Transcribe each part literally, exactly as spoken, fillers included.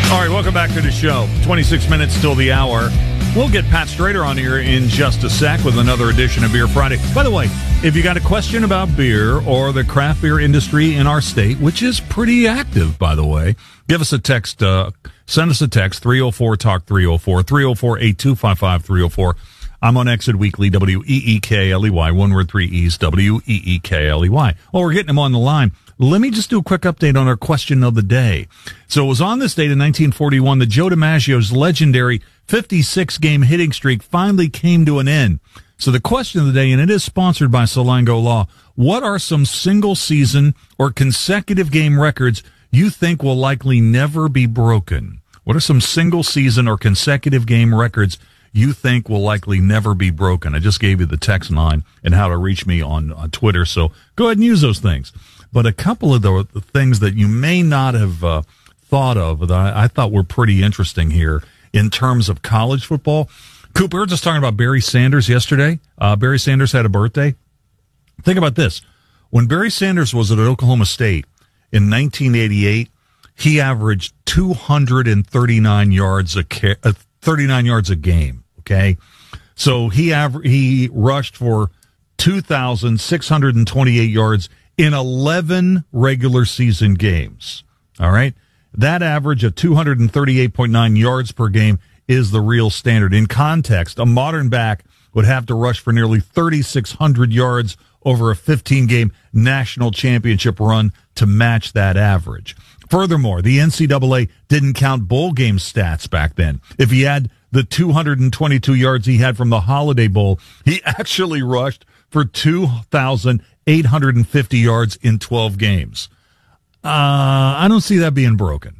All right, welcome back to the show. twenty-six minutes till the hour. We'll get Pat Strader on here in just a sec with another edition of Beer Friday. By the way, if you got a question about beer or the craft beer industry in our state, which is pretty active, by the way, give us a text. Uh, send us a text, three oh four talk three oh four, three oh four, eight two five five, three oh four. I'm on Exit Weekly, W E E K L E Y, one word, three E's, W E E K L E Y. Well, we're getting him on the line. Let me just do a quick update on our question of the day. So it was on this date in nineteen forty-one that Joe DiMaggio's legendary fifty-six game hitting streak finally came to an end. So the question of the day, and it is sponsored by Solango Law, what are some single-season or consecutive game records you think will likely never be broken? What are some single-season or consecutive game records you think will likely never be broken? I just gave you the text line and how to reach me on, on Twitter, so go ahead and use those things. But a couple of the, the things that you may not have uh, thought of that I, I thought were pretty interesting here in terms of college football. Cooper, we were just talking about Barry Sanders yesterday. Uh, Barry Sanders had a birthday. Think about this. When Barry Sanders was at Oklahoma State in nineteen eighty-eight, he averaged two hundred thirty-nine yards a ca- uh, thirty-nine yards a game. Okay, so he aver- he rushed for two thousand six hundred twenty-eight yards in eleven regular season games. All right, that average of two hundred thirty-eight point nine yards per game is the real standard. In context, a modern back would have to rush for nearly thirty-six hundred yards over a fifteen game national championship run to match that average. Furthermore, the N C double A didn't count bowl game stats back then. If he had the two hundred twenty-two yards he had from the Holiday Bowl, he actually rushed for two thousand eight hundred fifty yards in twelve games. Uh, I don't see that being broken.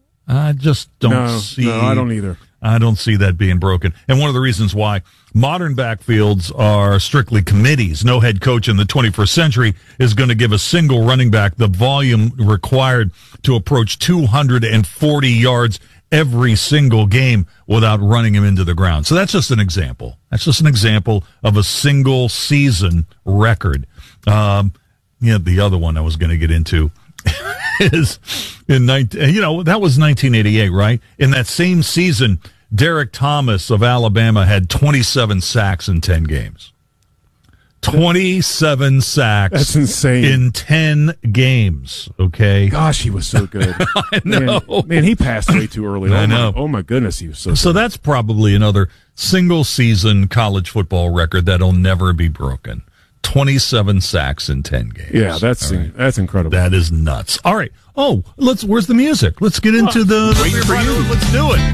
I just don't no, see. No, I don't either. I don't see that being broken. And one of the reasons why modern backfields are strictly committees. No head coach in the twenty-first century is going to give a single running back the volume required to approach two hundred forty yards every single game without running him into the ground. So that's just an example. That's just an example of a single season record. Um, yeah, the other one I was going to get into is in nineteen, you know, that was nineteen eighty-eight, right? In that same season, Derek Thomas of Alabama had twenty-seven sacks in ten games. twenty-seven sacks. That's insane. In ten games, okay? Gosh, he was so good. I know. Man, man, he passed way too early. I oh know. My, oh, my goodness, he was so So good. that's probably another single-season college football record that'll never be broken. twenty-seven sacks in ten games. Yeah, that's right. that's incredible. That is nuts. All right. Oh, let's. Where's the music? Let's get into the. Waiting for you. Let's do it.